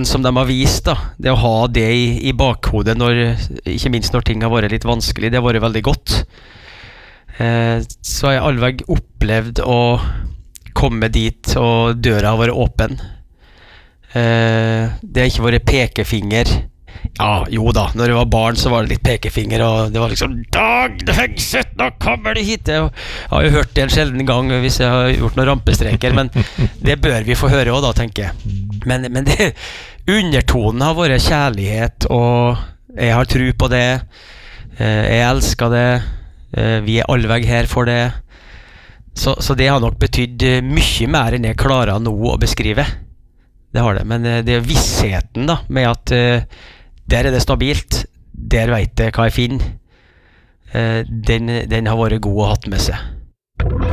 tryggheten som de har vist da, det å ha det i bakhodet ikke minst når ting har vært litt vanskelig, det har vært veldig godt. Så har jeg allveg opplevd å komme dit og døra har vært åpen. Det har ikke vært pekefinger. Ja, jo da, når jeg var barn så var det litt pekefinger, og det var liksom Dag Hegseth, nå kommer du hit! Jeg har jo hørt det en sjelden gang hvis jeg har gjort noen rampestreker, men det bør vi få høre også da, tenker jeg. Men det, undertonen har vært kjærlighet, og jeg har tro på det, jeg elsker det, vi er allveg her for det. Så det har nok betydd mye mer enn jeg klarer nå å beskrive. Det har det, men det er vissheten da, med at der er det stabilt, der vet jeg hva jeg finner. Den har vært god å hatt med seg.